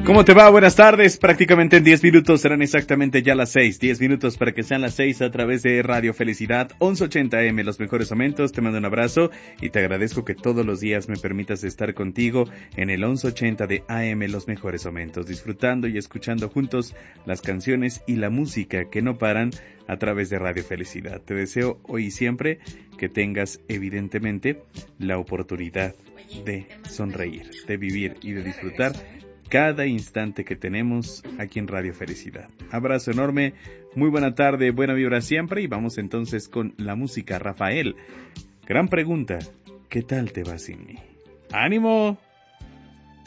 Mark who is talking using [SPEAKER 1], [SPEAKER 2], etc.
[SPEAKER 1] ¿Cómo te va? Buenas tardes. Prácticamente en 10 minutos serán exactamente ya las 6. 10 minutos para que sean las 6 a través de Radio Felicidad 1180 AM, los mejores momentos. Te mando un abrazo y te agradezco que todos los días me permitas estar contigo en el 1180 de AM, los mejores momentos, disfrutando y escuchando juntos las canciones y la música que no paran a través de Radio Felicidad. Te deseo hoy y siempre que tengas evidentemente la oportunidad de sonreír, de vivir y de disfrutar cada instante que tenemos aquí en Radio Felicidad. Abrazo enorme, muy buena tarde, buena vibra siempre, y vamos entonces con la música. Rafael, gran pregunta, ¿qué tal te va sin mí? ¡Ánimo!